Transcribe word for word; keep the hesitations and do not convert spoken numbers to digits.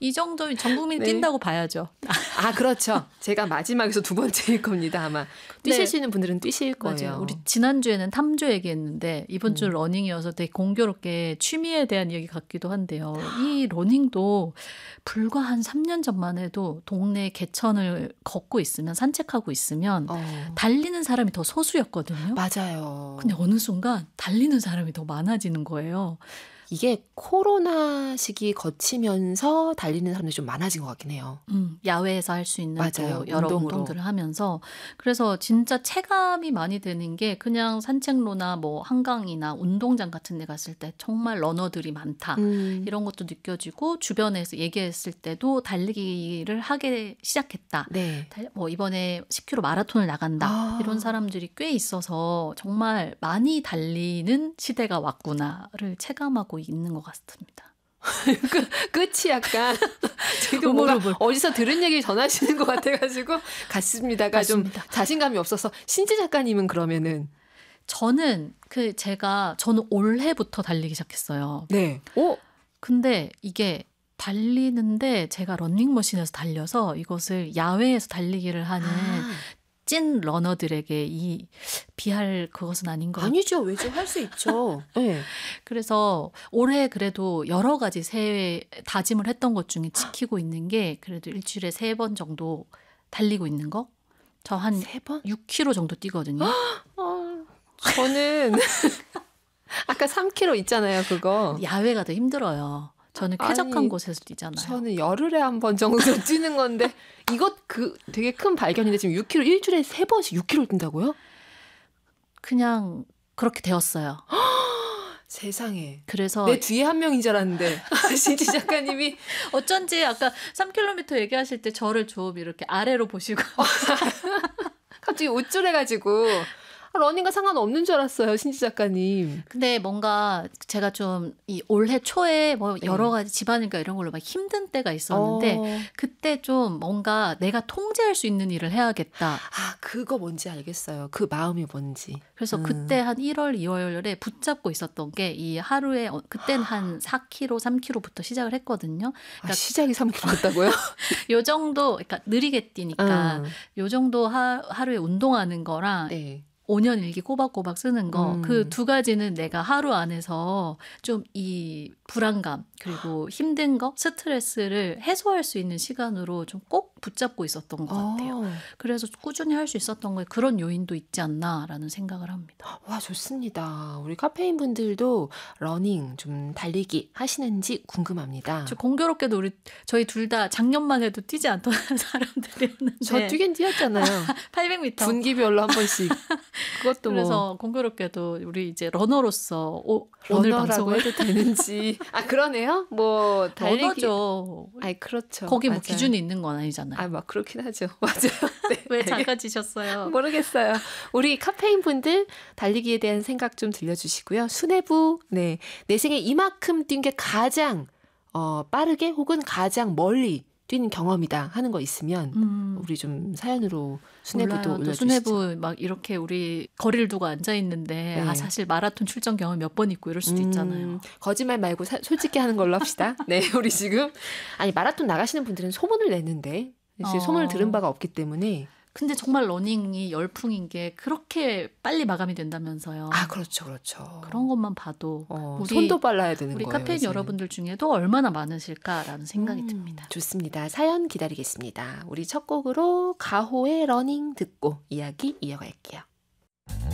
이 정도면 전 국민이 네. 뛴다고 봐야죠. 아, 그렇죠. 제가 마지막에서 두 번째일 겁니다, 아마. 뛰실 네. 수 있는 분들은 뛰실 거예요. 맞아요. 우리 지난주에는 탐조 얘기했는데 이번 주 음. 러닝이어서 되게 공교롭게 취미에 대한 이야기 같기도 한데요. 이 러닝도 불과 한 삼 년 전만 해도 동네 개천을 걷고 있으면 산책하고 있으면 어. 달리는 사람이 더 소수였거든요. 맞아요. 근데 어느 순간 달리는 사람이 더 많아지는 거예요. 이게 코로나 시기 거치면서 달리는 사람들이 좀 많아진 것 같긴 해요. 음, 야외에서 할 수 있는 맞아요. 또 여러 운동으로. 운동들을 하면서 그래서 진짜 체감이 많이 되는 게 그냥 산책로나 뭐 한강이나 운동장 같은 데 갔을 때 정말 러너들이 많다. 음. 이런 것도 느껴지고 주변에서 얘기했을 때도 달리기를 하게 시작했다. 네. 달- 뭐 이번에 십 킬로미터 마라톤을 나간다. 아. 이런 사람들이 꽤 있어서 정말 많이 달리는 시대가 왔구나를 체감하고 있는 것 같습니다. 끝이 약간 지금 뭔가 어디서 들은 얘기 전하시는 것 같아가지고 같습니다가 맞습니다. 좀 자신감이 없어서 신지 작가님은 그러면은 저는 그 제가 저는 올해부터 달리기 시작했어요. 네. 오. 근데 이게 달리는데 제가 러닝머신에서 달려서 이것을 야외에서 달리기를 하는 아. 찐 러너들에게 이 비할 그것은 아닌 것 같아요. 아니죠. 왜죠? 할 수 있죠. 네. 그래서 올해 그래도 여러 가지 새해 다짐을 했던 것 중에 지키고 있는 게 그래도 일주일에 세 번 정도 달리고 있는 거. 저 한 세 번? 육 킬로미터 정도 뛰거든요. 어, 저는 아까 삼 킬로미터 있잖아요. 그거. 야외가 더 힘들어요. 저는 쾌적한 아니, 곳에서 뛰잖아요. 저는 열흘에 한 번 정도 뛰는 건데 이것 그 되게 큰 발견인데 지금 육 킬로미터 일주일에 세 번씩 육 킬로미터 뛴다고요? 그냥 그렇게 되었어요. 세상에. 그래서 내 뒤에 한 명인 줄 알았는데 신지 작가님이 어쩐지 아까 삼 킬로미터 얘기하실 때 저를 좀 이렇게 아래로 보시고 갑자기 우쭐해가지고 러닝과 상관없는 줄 알았어요. 신지 작가님. 근데 뭔가 제가 좀 이 올해 초에 뭐 여러 가지 집안일과 이런 걸로 막 힘든 때가 있었는데 어. 그때 좀 뭔가 내가 통제할 수 있는 일을 해야겠다. 아, 그거 뭔지 알겠어요. 그 마음이 뭔지. 그래서 음. 그때 한 일월, 이월에 붙잡고 있었던 게 이 하루에 어, 그때는 한 사 킬로미터, 삼 킬로미터부터 시작을 했거든요. 그러니까 아, 시작이 삼 킬로미터였다고요? 요 정도 그러니까 느리게 뛰니까 음. 요 정도 하, 하루에 운동하는 거랑 네. 오 년 일기 꼬박꼬박 쓰는 거, 음. 그 두 가지는 내가 하루 안에서 좀 이 불안감, 그리고 힘든 거, 스트레스를 해소할 수 있는 시간으로 좀 꼭 붙잡고 있었던 것 같아요. 어. 그래서 꾸준히 할 수 있었던 거에 그런 요인도 있지 않나라는 생각을 합니다. 와, 좋습니다. 우리 카페인 분들도 러닝, 좀 달리기 하시는지 궁금합니다. 저 공교롭게도 우리 저희 둘 다 작년만 해도 뛰지 않던 사람들이었는데 저 뛰긴 뛰었잖아요. 팔백 미터. 분기별로 한 번씩. 그것도 그래서 뭐 공교롭게도 우리 이제 러너로서 오, 오늘 러너라고 방송을 해도 되는지. 아, 그러네요. 뭐 달리기. 러너죠. 아이, 그렇죠. 거기 뭐 맞아요. 기준이 있는 건 아니잖아요. 아, 막 그렇긴 하죠. 맞아요. 네. 왜 작아지셨어요? 모르겠어요. 우리 카페인 분들 달리기에 대한 생각 좀 들려주시고요. 수뇌부, 네. 내 생에 이만큼 뛴 게 가장 어, 빠르게 혹은 가장 멀리 뛴 경험이다 하는 거 있으면 음. 우리 좀 사연으로 수뇌부도 몰라요. 또 올려주시죠. 수뇌부 막 이렇게 우리 거리를 두고 앉아 있는데 네. 아 사실 마라톤 출전 경험 몇 번 있고 이럴 수도 음, 있잖아요. 거짓말 말고 사, 솔직히 하는 걸로 합시다. 네, 우리 지금 아니 마라톤 나가시는 분들은 소문을 내는데 사실 어. 소문을 들은 바가 없기 때문에 근데 정말 러닝이 열풍인 게 그렇게 빨리 마감이 된다면서요. 아, 그렇죠, 그렇죠. 그런 것만 봐도 어, 우리, 손도 빨라야 되는 우리 거예요. 카페인 요즘은. 여러분들 중에도 얼마나 많으실까라는 생각이 음, 듭니다. 좋습니다. 사연 기다리겠습니다. 우리 첫 곡으로 가호의 러닝 듣고 이야기 이어갈게요.